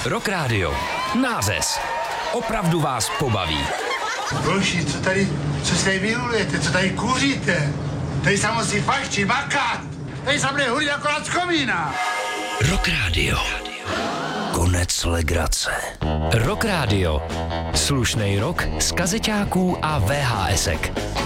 Rock Radio. Nářez. Opravdu vás pobaví. Boži, co se tady vylujete, co tady kouříte? Tady se musí fakt makat. Tady se bude hulit akorát z komína. Rock Radio. Konec legrace. Rock Radio. Slušnej rock z kazeťáků a VHSek.